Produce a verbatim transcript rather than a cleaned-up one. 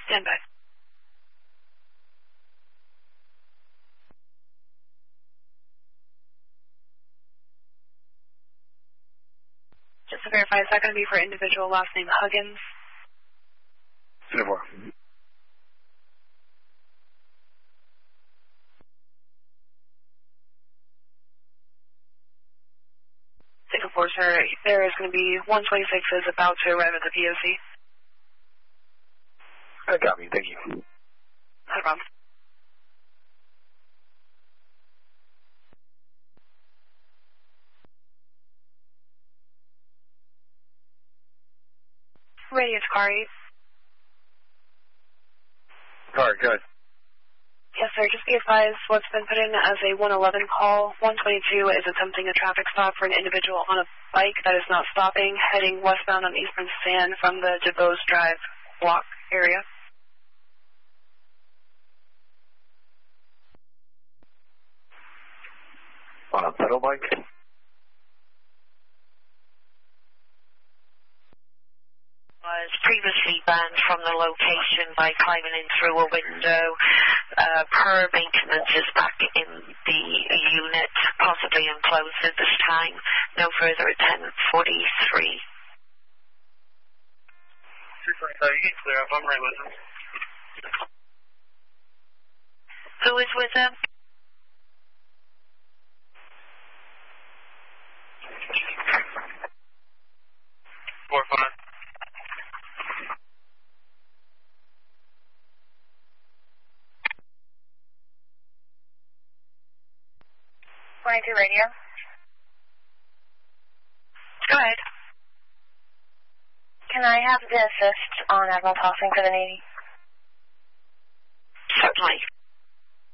Stand by. Just to verify, is that going to be for individual last name Huggins? Four. Singapore, sir. There is going to be one twenty-six is about to arrive at the P O C. I got me. Thank you. Not a problem. Radius car eight. Car, good. Yes, sir. Just be advised what's been put in as a one eleven call. one twenty-two is attempting a traffic stop for an individual on a bike that is not stopping, heading westbound on Eastern San from the DuBose Drive block area. On a pedal bike? Was previously banned from the location by climbing in through a window. Uh, per maintenance is back in the unit, possibly enclosed at this time. No further at ten forty-three. two forty-five, you can clear up. I'm right with him. Who is with them? four five. twenty-two radio. Go ahead. Can I have the assist on Admiral Tossing for the Navy? Certainly.